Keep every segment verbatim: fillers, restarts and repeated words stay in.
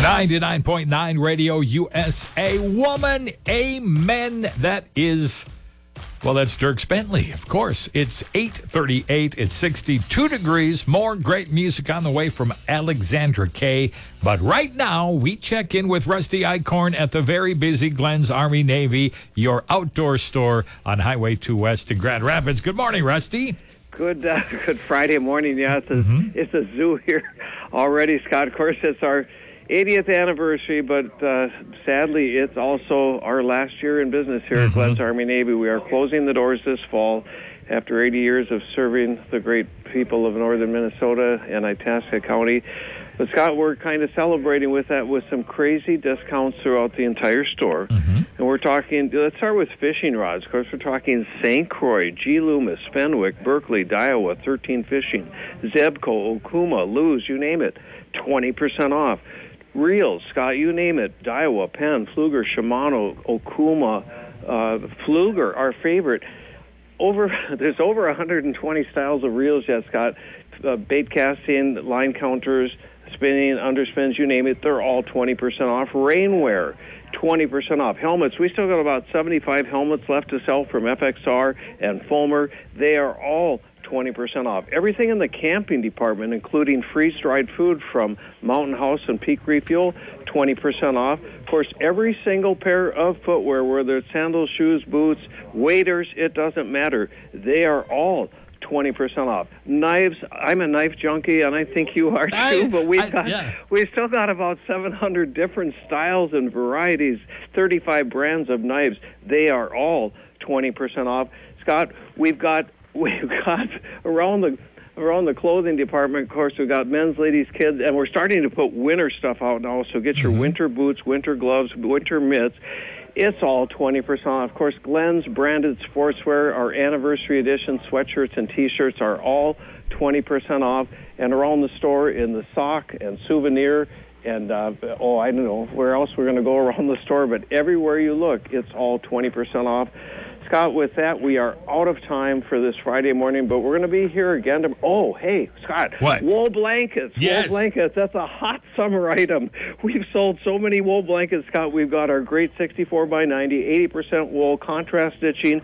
ninety-nine point nine Radio U S A. Woman, amen. That is, well, that's Dierks Bentley, of course. It's eight thirty-eight. It's sixty-two degrees. More great music on the way from Alexandra Kay. But right now, we check in with Rusty Eichhorn at the very busy Glenn's Army Navy, your outdoor store on Highway two West in Grand Rapids. Good morning, Rusty. Good uh, good Friday morning. Yeah, it's a, Mm-hmm. it's a zoo here already, Scott. Of course, it's our eightieth anniversary, but uh, sadly, it's also our last year in business here Mm-hmm. at Glenn's Army Navy. We are closing the doors this fall after eighty years of serving the great people of northern Minnesota and Itasca County. But, Scott, we're kind of celebrating with that with some crazy discounts throughout the entire store. Mm-hmm. And we're talking, let's start with fishing rods. Of course, we're talking Saint Croix, G. Loomis, Fenwick, Berkeley, Daiwa, thirteen Fishing, Zebco, Okuma, Luz, you name it, twenty percent off. Reels, Scott, you name it, Daiwa, Penn, Pfluger, Shimano, Okuma, uh, Pfluger, our favorite. Over There's over one hundred twenty styles of reels yet, Scott. Uh, bait casting, line counters, spinning, underspins, you name it, they're all twenty percent off. Rainwear, twenty percent off. Helmets, we still got about seventy-five helmets left to sell from F X R and Fulmer. They are all twenty percent off. Everything in the camping department, including freeze-dried food from Mountain House and Peak Refuel, twenty percent off. Of course, every single pair of footwear, whether it's sandals, shoes, boots, waders, it doesn't matter. They are all twenty percent off. Knives, I'm a knife junkie, and I think you are too, I, but we've I, got yeah. we've still got about seven hundred different styles and varieties, thirty-five brands of knives. They are all twenty percent off. Scott, we've got we've got around the around the clothing department, of course, we've got men's, ladies, kids, and we're starting to put winter stuff out now, so get your Mm-hmm. winter boots, winter gloves, winter mitts. It's all twenty percent off. Of course, Glenn's branded sportswear, our anniversary edition sweatshirts and T-shirts are all twenty percent off. And around the store in the sock and souvenir and, uh, oh, I don't know where else we're going to go around the store, but everywhere you look, it's all twenty percent off. Scott, with that, we are out of time for this Friday morning, but we're going to be here again. To, oh, hey, Scott. What? Wool blankets. Yes. Wool blankets. That's a hot summer item. We've sold so many wool blankets, Scott. We've got our great sixty-four by ninety, eighty percent wool, contrast stitching,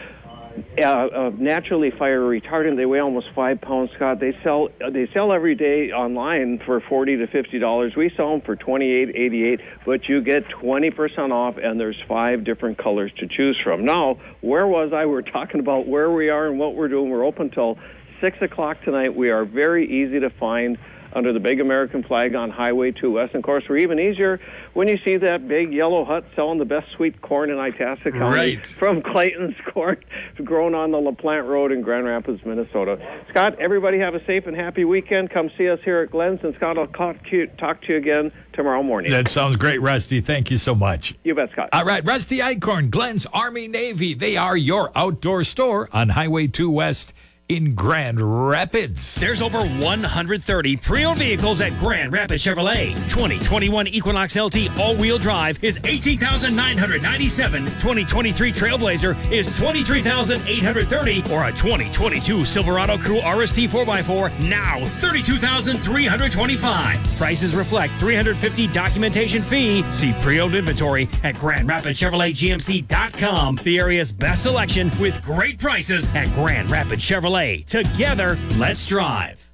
uh, uh, naturally fire retardant. They weigh almost five pounds, Scott. They sell they sell every day online for forty to fifty dollars. We sell them for twenty-eight, eighty-eight, but you get twenty percent off, and there's five different colors to choose from. Now, where was I? We're talking about where we are and what we're doing. We're open till six o'clock tonight. We are very easy to find under the big American flag on Highway two West. And, of course, we're even easier when you see that big yellow hut selling the best sweet corn in Itasca County Right. from Clayton's Corn, grown on the LaPlante Road in Grand Rapids, Minnesota. Scott, everybody have a safe and happy weekend. Come see us here at Glenn's, and, Scott, I'll talk to you, talk to you again tomorrow morning. That sounds great, Rusty. Thank you so much. You bet, Scott. All right, Rusty Eichhorn, Glenn's Army Navy. They are your outdoor store on Highway two West in Grand Rapids. There's over one hundred thirty pre-owned vehicles at Grand Rapids Chevrolet. twenty twenty-one Equinox L T all-wheel drive is eighteen thousand nine hundred ninety-seven dollars. twenty twenty-three Trailblazer is twenty-three thousand eight hundred thirty dollars. Or a twenty twenty-two Silverado Crew R S T four by four, now thirty-two thousand three hundred twenty-five dollars. Prices reflect three hundred fifty dollars documentation fee. See pre-owned inventory at Grand Rapids Chevrolet G M C dot com. The area's best selection with great prices at Grand Rapids Chevrolet. Together, let's drive.